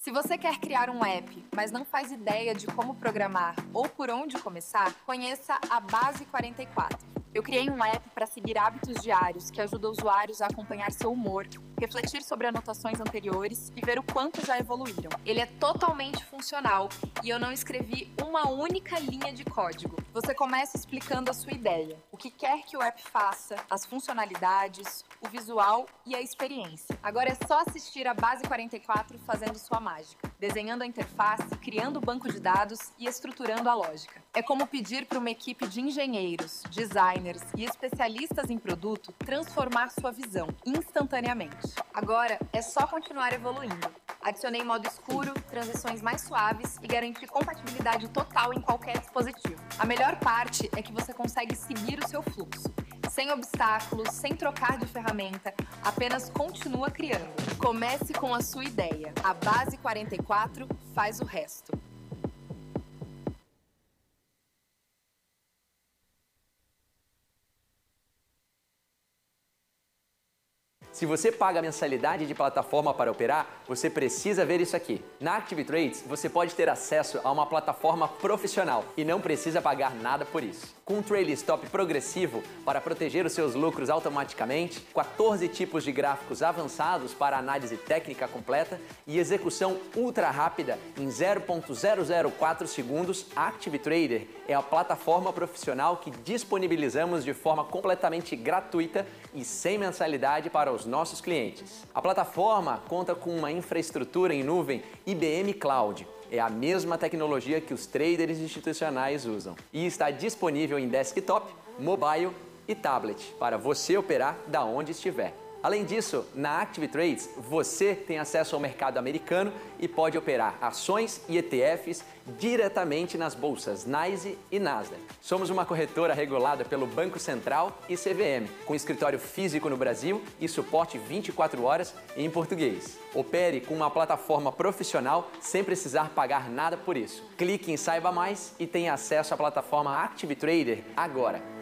Se você quer criar um app, mas não faz ideia de como programar ou por onde começar, conheça a Base 44. Eu criei um app para seguir hábitos diários que ajuda usuários a acompanhar seu humor, refletir sobre anotações anteriores e ver o quanto já evoluíram. Ele é totalmente funcional e eu não escrevi uma única linha de código. Você começa explicando a sua ideia, o que quer que o app faça, as funcionalidades, o visual e a experiência. Agora é só assistir a Base 44 fazendo sua mágica, desenhando a interface, criando o banco de dados e estruturando a lógica. É como pedir para uma equipe de engenheiros, designers e especialistas em produto transformar sua visão instantaneamente. Agora é só continuar evoluindo. Adicionei modo escuro, transições mais suaves e garanti compatibilidade total em qualquer dispositivo. A melhor parte é que você consegue seguir o seu fluxo. Sem obstáculos, sem trocar de ferramenta, apenas continua criando. Comece com a sua ideia. A Base 44 faz o resto. Se você paga a mensalidade de plataforma para operar, você precisa ver isso aqui. Na Active Trades, você pode ter acesso a uma plataforma profissional e não precisa pagar nada por isso. Com um Trailing Stop progressivo para proteger os seus lucros automaticamente, 14 tipos de gráficos avançados para análise técnica completa e execução ultra rápida em 0.004 segundos, a Active Trader é a plataforma profissional que disponibilizamos de forma completamente gratuita e sem mensalidade para os nossos clientes. A plataforma conta com uma infraestrutura em nuvem IBM Cloud. É a mesma tecnologia que os traders institucionais usam. E está disponível em desktop, mobile e tablet para você operar da onde estiver. Além disso, na Active Trades, você tem acesso ao mercado americano e pode operar ações e ETFs diretamente nas bolsas NYSE e Nasdaq. Somos uma corretora regulada pelo Banco Central e CVM, com escritório físico no Brasil e suporte 24 horas em português. Opere com uma plataforma profissional sem precisar pagar nada por isso. Clique em Saiba Mais e tenha acesso à plataforma Active Trader agora.